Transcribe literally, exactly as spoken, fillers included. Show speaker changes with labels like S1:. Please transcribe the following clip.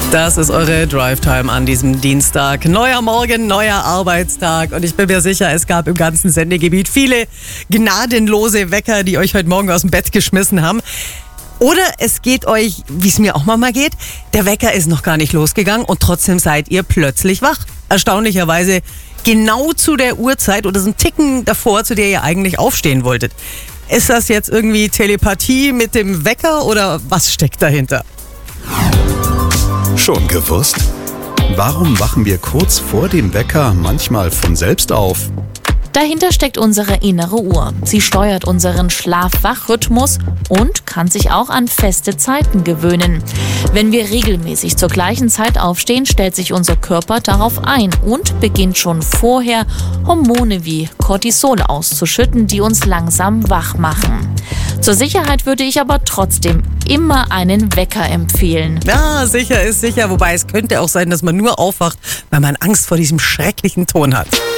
S1: Das ist eure Drive-Time an diesem Dienstag. Neuer Morgen, neuer Arbeitstag. Und ich bin mir sicher, es gab im ganzen Sendegebiet viele gnadenlose Wecker, die euch heute Morgen aus dem Bett geschmissen haben. Oder es geht euch, wie es mir auch manchmal geht, der Wecker ist noch gar nicht losgegangen und trotzdem seid ihr plötzlich wach. Erstaunlicherweise genau zu der Uhrzeit oder so einen Ticken davor, zu der ihr eigentlich aufstehen wolltet. Ist das jetzt irgendwie Telepathie mit dem Wecker oder was steckt dahinter?
S2: Schon gewusst? Warum wachen wir kurz vor dem Wecker manchmal von selbst auf?
S3: Dahinter steckt unsere innere Uhr. Sie steuert unseren Schlaf-Wach-Rhythmus und kann sich auch an feste Zeiten gewöhnen. Wenn wir regelmäßig zur gleichen Zeit aufstehen, stellt sich unser Körper darauf ein und beginnt schon vorher, Hormone wie Cortisol auszuschütten, die uns langsam wach machen. Zur Sicherheit würde ich aber trotzdem immer einen Wecker empfehlen.
S1: Ja, sicher ist sicher. Wobei es könnte auch sein, dass man nur aufwacht, weil man Angst vor diesem schrecklichen Ton hat.